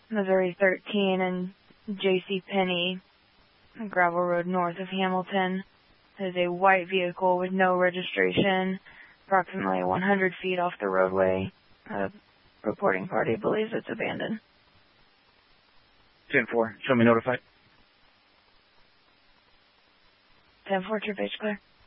Missouri 13 and J.C. Penney, gravel road north of Hamilton. There's a white vehicle with no registration, approximately 100 feet off the roadway. Reporting party believes it's abandoned. 10-4, show me notified. 10-4, trip H clear.